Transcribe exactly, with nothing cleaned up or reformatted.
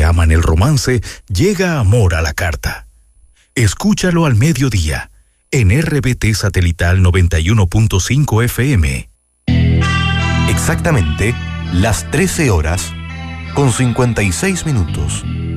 que aman el romance, llega amor a la carta. Escúchalo al mediodía, en R B T Satelital noventa y uno punto cinco F M. Exactamente las trece horas con cincuenta y seis minutos.